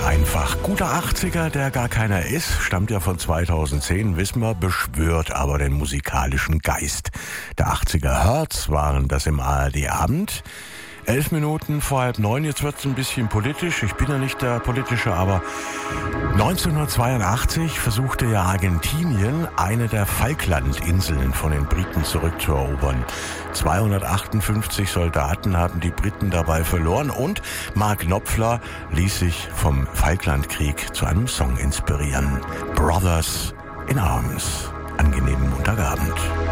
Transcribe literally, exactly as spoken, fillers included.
einfach. Guter achtziger, der gar keiner ist, stammt ja von zweitausendzehn, wissen wir, beschwört aber den musikalischen Geist. Der achtziger Hertz waren das im A R D-Abend. Elf Minuten vor halb neun, jetzt wird's ein bisschen politisch. Ich bin ja nicht der Politische, aber neunzehnhundertzweiundachtzig versuchte ja Argentinien, eine der Falklandinseln von den Briten zurückzuerobern. zweihundertachtundfünfzig Soldaten haben die Briten dabei verloren und Mark Knopfler ließ sich vom Falklandkrieg zu einem Song inspirieren. Brothers in Arms. Angenehmen Montagabend.